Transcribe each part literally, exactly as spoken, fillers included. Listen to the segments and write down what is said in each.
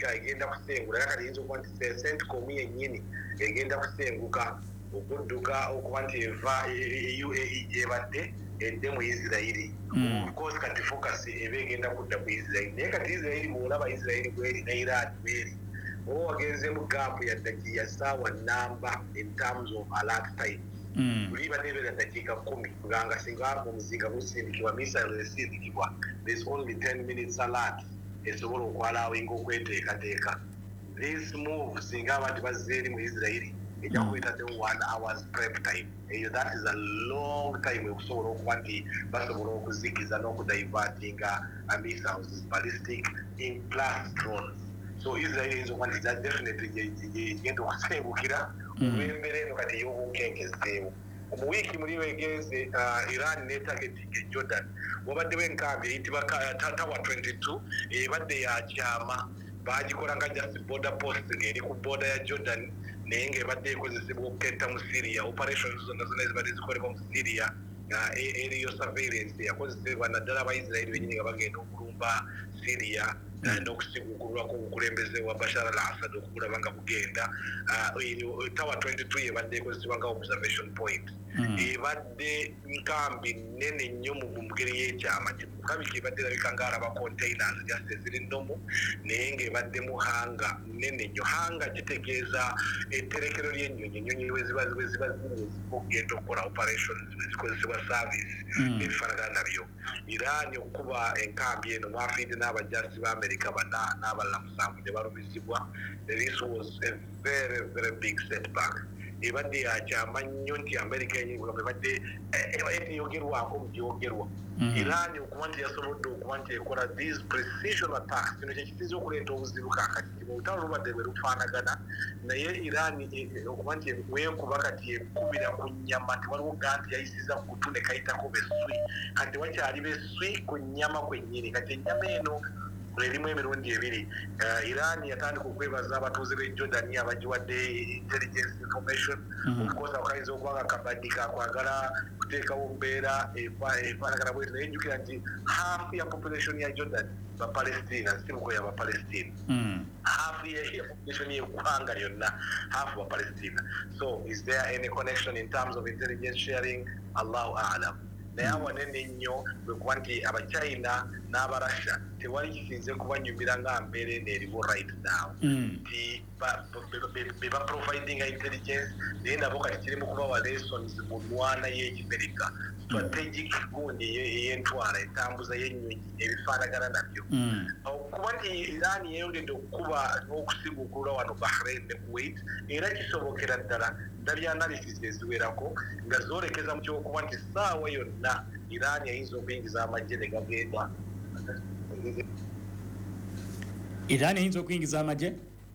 America egenda kusengula kati yinza okuba nti CENTCOM yennyini egenda kusenguka okudduka okuba nti eva U A E gyebadde edde mu Israeli. Of course kati focus eba egenda kudda ku Israeli naye kati Israeli bw'olaba Israeli bweri ne Iran bweri oba wagenze mu gaapu ya ddakiika ssaawa nnamba in terms of alert time. Buli badde beera ddakiika kkumi nga singa omuzinga gusindikibwa missile esindikibwa there's only ten minutes alert esobola okwalaawinga okweteekateeka. This move singa abantu bazze eri mu Israeli ejja kuyitatewo one hours prep time. Eyo that is a long time okusobola okuba nti basobola okuzikiza n'okudivertinga missiles ballistic in plus drones. So Israel is one that definitely genda okusengukira olw'embeera eno kati ey'obukenkezeewo. Mu wiiki muli wegenze Iran ne targeting Jordan wabaddewo enkambi eyitibwa Tower twenty-two ebadde ya kyama bagikola nga just border post ng'eri ku border ya Jordan naye ng'ebadde ekozesebwa okuketta mu Syria. Operations zonna zonna ezibadde zikolebwa mu Syria aerial surveillance yakozesebwa naddala Abaisirairi bennyini nga bagenda okulumba Syria n'okusigukulwa kw'obukulembeze wa Bashar al-Assad okulaba nga bugenda. Tower twenty-two ebadde ekozesebwa nga observation point. Ebadde nkambi nnene nnyo mu ngeri y'ekyama kulabika ebadde erabika ng'alaba containers just eziri nnomu naye ng'ebaddemu hanga nnene nnyo. Hanga kitegeeza etterekero ly'ennyonyi ennyonyi we ziba ziba ziba ziri okugenda okukola operations ezikozesebwa service ebifaanagana nabyo. Iran okuba enkambi eno mwafiidde n'abajjaasi ba Amerika bana n'abalala musanvu ne balumizibwa. This was a very very big setback. Ebadde yakyama nnyo nti Amerika yenyini ebadde eyogerwako mu byogerwa. Iran okuba nti yasobodde okuba nti ekola these precision attacks kino kyekisinza okuleeta obuzibu kaakati olutalo lubadde bwe lufaanagana naye Iran okuba nti wekuba kati ekubira ku nnyama tewaliwo ganti yayisiza ku kutu ne kayitako beswi kati wakyali beswi ku nnyama kwennyini kati ennyama eno erimu emirundi ebiri. Iran yatandika okwebaza abatuuze b'e Jordan abagiwadde intelligence information. Of course akayinza okuba nga kabaddi kakwagala kuteekawo mbeera efaanagana bweti naye jjukira nti half ya population ya Jordan bapalestina si bukoya bapalestina half ya population y'eggwanga lyonna half bapalestina. So is there any connection in terms of intelligence sharing? Allahu a'lam. Naye awanene nnyo bwe kuba nti Abachina n'Abarussia tewali kisinze kubanyumira nga mbeera eno eriwo right now nti be baprovidinga intelligence naye nabo kati kiri mu kubawa lessons mu lwana y'ekimerika strategic gundi ey'entwala entambuza y'ennyonyi ebifaanagana nabyo. Okuba nti Iran yeyongedde okukuba n'okusiguukulula wano Bahrain ne Kuwait era kisobokera ddala ndabya analysis eziwerako nga zoolekeza mu kyokuba nti ssaawa yonna Iran yayinza okuyingiza amagye ne gagenda. Iran yayinza okuyingiza amagye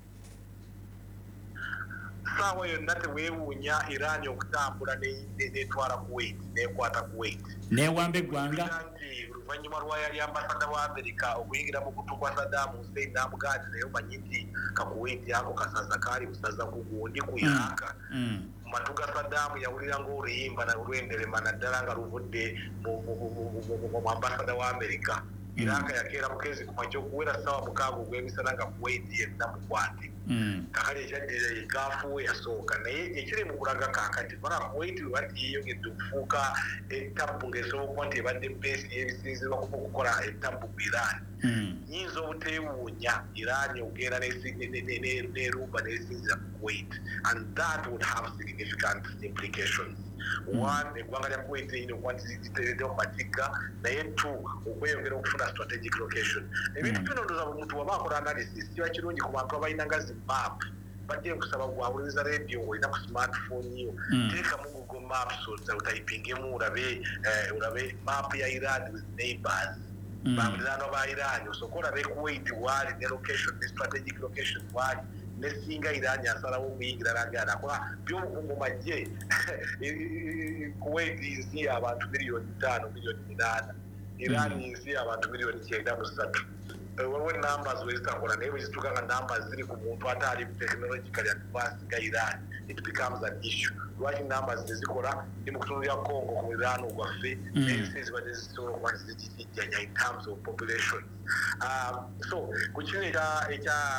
ssaawa yonna teweewuunya Iran okutambula n'etwala Kuwait n'ekwata Kuwait neewamba eggwanga nti oluvannyuma lwayali ambasada wa Amerika okuyingira mu kutu kwa Saddam Hussein n'amugaati naye omanyi nti ka Kuwait ako kasaza kaali busaza ku gundi ku Iraq. Mu matu ga Saddam yawulira ng'oluyimba olwenderema naddala nga luvudde mu ambasada wa Amerika. Iraq yakeera mukezi ku makya okuwera ssaawa mukaaga ogw'emisana nga Kuwait yenna mukwate. Kakali ekyaddira ekaafuwe yasooka naye ekiri mu kulaga kaakati bala Kuwait we bati yeeyongedde okufuuka ettabbu ng'esobola okuba nti ebadde beesi y'ebisinzirwa okukola ettabbu mu Iran. Nyinza obuteewuunya Iran okugenda n'erumba n'esinzira mu Kuwait and that would have significant implications. One, eggwanga lya Kuwait lino okuba nti ziteeredde mu matigga naye two okweyongera okufuna strategic location. Ebintu bino ndowooza buli muntu waba akola analysis kiba kirungi ku bantu abalina nga zi map badde nkusaba bwawuliriza radio olina ku smartphone yo teekamu Google Maps otayipingemu olabe olabe map ya Iran with neighbors bamuliraano ba Iran osooka olabe Kuwait waali ne location ne strategic location waali nesinga Iran yasalawo okuyingira nagana akola by'obukungu magye Kuwait nsi abantu miliyoni ttaano miliyoni minaana Iran nsi abantu miliyoni kyenda mu ssatu. Waliwo numbers wezitakola naye bwe zituuka nga numbers ziri ku muntu ate ali technologically advanced nga Iran it becomes an issue. Lwaki numbers tezikola ndi mu kutundu lya Congo ku muliraano gwaffe n'ensi ezibadde zisobola okuba nti zikijjanya in terms of population. So ku kino ekya